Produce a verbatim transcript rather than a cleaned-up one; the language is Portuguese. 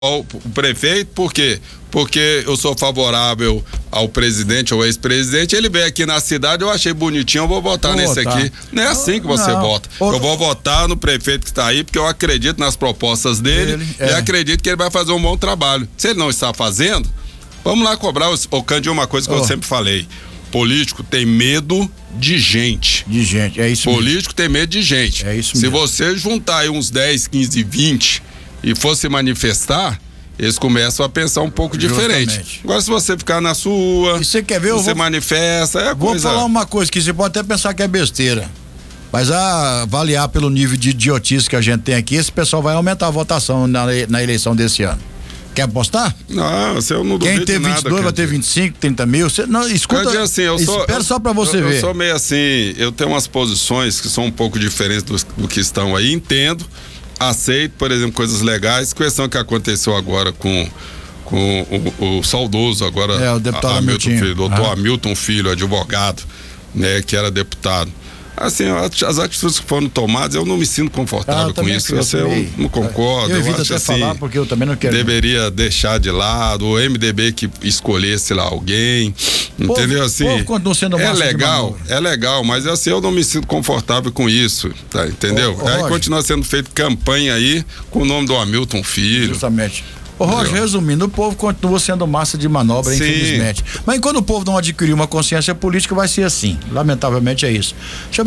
o prefeito, por quê? Porque eu sou favorável ao presidente ou ex-presidente, ele veio aqui na cidade, eu achei bonitinho, eu vou votar vou nesse votar. aqui. Não é assim que você não. vota. Eu vou votar no prefeito que está aí, porque eu acredito nas propostas dele ele, e é. acredito que ele vai fazer um bom trabalho. Se ele não está fazendo, vamos lá cobrar. Ô, Cândido, uma coisa que oh. eu sempre falei: político tem medo de gente. De gente, é isso Político mesmo. tem medo de gente. É isso Se mesmo. você juntar aí uns dez, quinze, vinte e for se manifestar, eles começam a pensar um pouco Justamente. diferente. Agora, se você ficar na sua, e você quer ver, você vou, manifesta, é Vou coisa... falar uma coisa que você pode até pensar que é besteira, mas a avaliar pelo nível de idiotice que a gente tem aqui, esse pessoal vai aumentar a votação na, na eleição desse ano. Quer apostar? Não, você eu não duvido Quem ter vinte e dois nada, vai ter vinte e cinco, trinta mil. Você, não, escuta. Cândido, assim, eu sou, espera eu, só pra você eu, ver. Eu sou meio assim, eu tenho umas posições que são um pouco diferentes do, do que estão aí. Entendo, aceito, por exemplo, coisas legais. Questão que aconteceu agora com, com o, o saudoso agora, é, o deputado Hamilton Filho, doutor ah. Hamilton Filho, advogado, né, que era deputado. Assim, as atitudes que foram tomadas, eu não me sinto confortável ah, com isso. Eu, eu não concordo. Eu evito eu acho até assim, falar porque eu também não quero. Deveria deixar de lado, o M D B que escolhesse lá alguém, povo, entendeu? Assim, povo continua sendo é legal, é legal, mas assim, eu não me sinto confortável com isso, tá? Entendeu? Ô, ô, aí Roger, continua sendo feito campanha aí com o nome do Hamilton Filho. Justamente. Ô, Roger, resumindo, o povo continua sendo massa de manobra, Sim. infelizmente. Mas quando o povo não adquirir uma consciência política, vai ser assim. Lamentavelmente é isso. Deixa eu